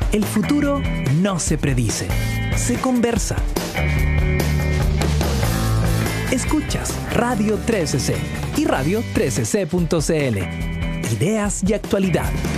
El futuro no se predice, se conversa. Escuchas Radio 13C y radio13c.cl. Ideas y actualidad.